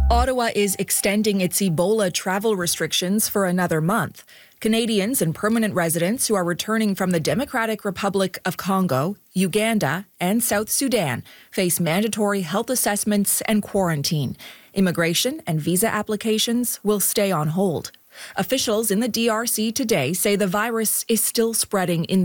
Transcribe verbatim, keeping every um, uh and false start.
Ottawa is extending its Ebola travel restrictions for another month. Canadians and permanent residents who are returning from the Democratic Republic of Congo, Uganda, and South Sudan face mandatory health assessments and quarantine. Immigration and visa applications will stay on hold. Officials in the D R C today say the virus is still spreading in